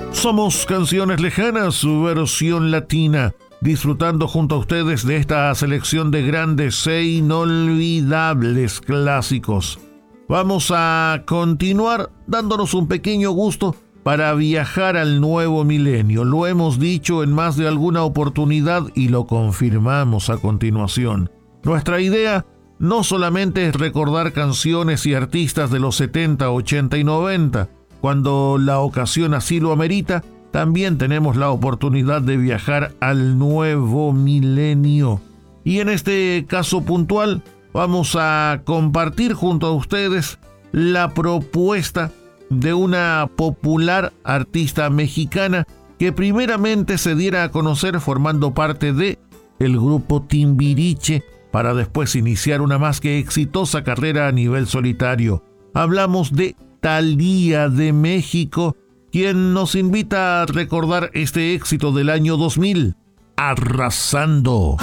Somos Canciones Lejanas, su versión latina, disfrutando junto a ustedes de esta selección de grandes e inolvidables clásicos. Vamos a continuar dándonos un pequeño gusto para viajar al nuevo milenio. Lo hemos dicho en más de alguna oportunidad y lo confirmamos a continuación. Nuestra idea no solamente es recordar canciones y artistas de los 70, 80 y 90. Cuando la ocasión así lo amerita, también tenemos la oportunidad de viajar al nuevo milenio. Y en este caso puntual, vamos a compartir junto a ustedes la propuesta de una popular artista mexicana que primeramente se diera a conocer formando parte de el grupo Timbiriche, para después iniciar una más que exitosa carrera a nivel solitario. Hablamos de Thalía de México, quien nos invita a recordar este éxito del año 2000, Arrasando.